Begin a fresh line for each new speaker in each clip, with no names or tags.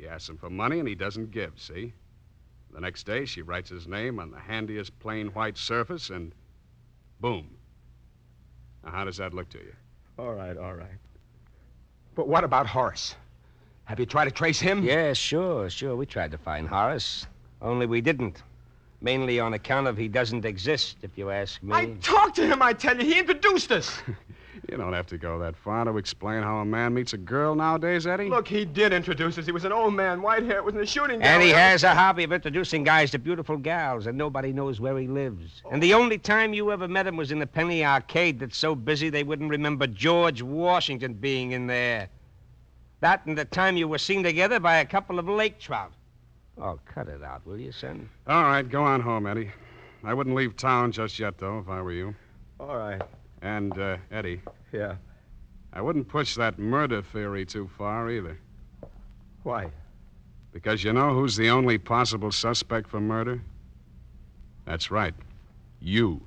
She asks him for money, and he doesn't give, see? The next day, she writes his name on the handiest plain white surface, and boom. Now, how does that look to you?
All right. But what about Horace? Have you tried to trace him?
Yeah, sure. We tried to find Horace. Only we didn't. Mainly on account of he doesn't exist, if you ask me.
I talked to him, I tell you. He introduced us.
You don't have to go that far to explain how a man meets a girl nowadays, Eddie.
Look, he did introduce us. He was an old man, white hair, was in the shooting gallery.
And he has a hobby of introducing guys to beautiful gals, and nobody knows where he lives. And the only time you ever met him was in the Penny Arcade that's so busy they wouldn't remember George Washington being in there. That and the time you were seen together by a couple of lake trout. Oh, cut it out, will you, son?
All right, go on home, Eddie. I wouldn't leave town just yet, though, if I were you.
All right.
And, Eddie.
Yeah.
I wouldn't push that murder theory too far, either.
Why?
Because you know who's the only possible suspect for murder? That's right. You.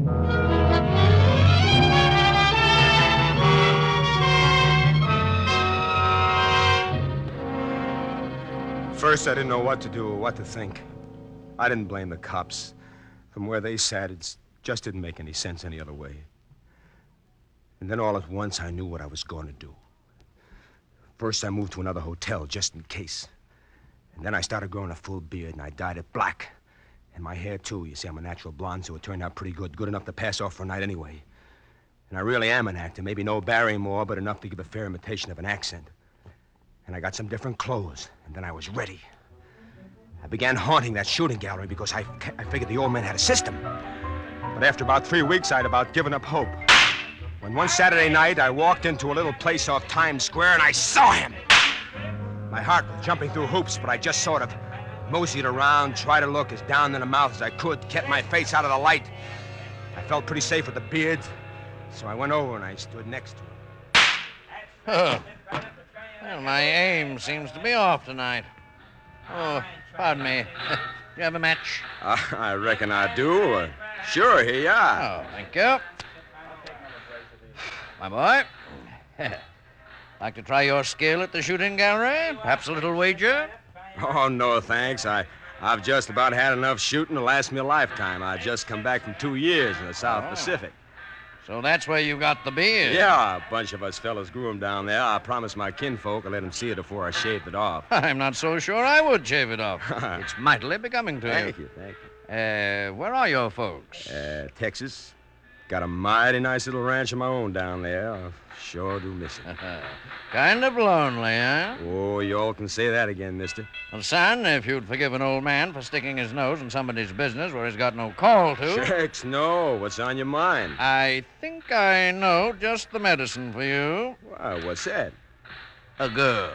First, I didn't know what to do or what to think. I didn't blame the cops. From where they sat, it just didn't make any sense any other way. And then all at once, I knew what I was going to do. First, I moved to another hotel, just in case. And then I started growing a full beard, and I dyed it black. And my hair, too. You see, I'm a natural blonde, so it turned out pretty good. Good enough to pass off for a night anyway. And I really am an actor. Maybe no Barrymore, but enough to give a fair imitation of an accent. And I got some different clothes, and then I was ready. I began haunting that shooting gallery because I figured the old man had a system. But after about 3 weeks, I'd about given up hope. When one Saturday night, I walked into a little place off Times Square, and I saw him. My heart was jumping through hoops, but I just sort of moseyed around, tried to look as down in the mouth as I could, kept my face out of the light. I felt pretty safe with the beard, so I went over and I stood next to him.
Oh. Well, my aim seems to be off tonight. Oh, pardon me. Do you have a match?
I reckon I do. Sure, here you are.
Oh, thank you. My boy, like to try your skill at the shooting gallery? Perhaps a little wager?
Oh, no, thanks. I've just about had enough shooting to last me a lifetime. I just come back from 2 years in the South Pacific.
So that's where you got the beard?
Yeah, a bunch of us fellas grew him down there. I promised my kinfolk I'd let him see it before I shaved it off.
I'm not so sure I would shave it off. It's mightily becoming to you.
Thank you.
Where are your folks?
Texas. Got a mighty nice little ranch of my own down there. I sure do miss it.
Kind of lonely, huh?
Oh, you all can say that again, mister.
Well, son, if you'd forgive an old man for sticking his nose in somebody's business where he's got no call to...
Shucks, no. What's on your mind?
I think I know just the medicine for you.
Why, what's that?
A girl.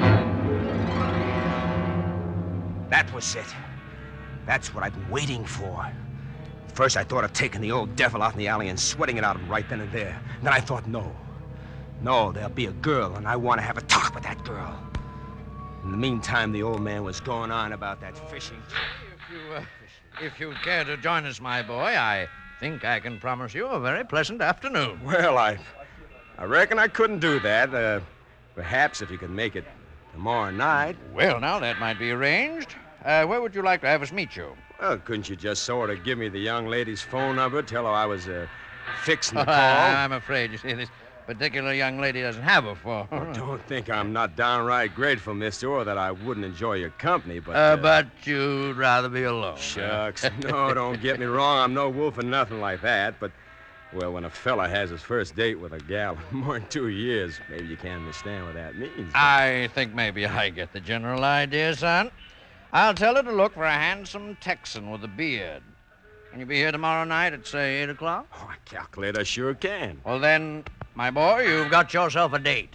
That was it. That's what I've been waiting for. First, I thought of taking the old devil out in the alley and sweating it out of him right then and there. And then I thought, no, there'll be a girl, and I want to have a talk with that girl. In the meantime, the old man was going on about that fishing trip.
If you care to join us, my boy, I think I can promise you a very pleasant afternoon.
Well, I reckon I couldn't do that. Perhaps if you could make it tomorrow night.
Well, now, that might be arranged. Where would you like to have us meet you?
Well, couldn't you just sort of give me the young lady's phone number, tell her I was fixing the call?
I'm afraid, you see, this particular young lady doesn't have a phone.
Oh, don't think I'm not downright grateful, mister, or that I wouldn't enjoy your company, but...
But you'd rather be alone.
Shucks. No, don't get me wrong. I'm no wolf or nothing like that, but... Well, when a fella has his first date with a gal in more than 2 years, maybe you can't understand what that means.
I think maybe I get the general idea, son. I'll tell her to look for a handsome Texan with a beard. Can you be here tomorrow night at, say, 8 o'clock?
Oh, I calculate I sure can.
Well, then, my boy, you've got yourself a date.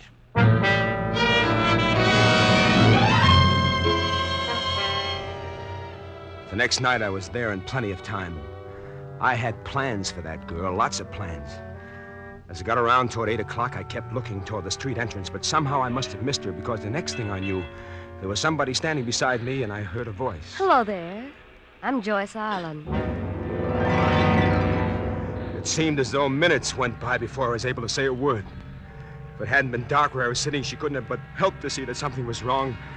The next night I was there in plenty of time. I had plans for that girl, lots of plans. As I got around toward 8 o'clock, I kept looking toward the street entrance, but somehow I must have missed her because the next thing I knew, there was somebody standing beside me, and I heard a voice.
Hello there. I'm Joyce Island.
It seemed as though minutes went by before I was able to say a word. If it hadn't been dark where I was sitting, she couldn't have but helped to see that something was wrong.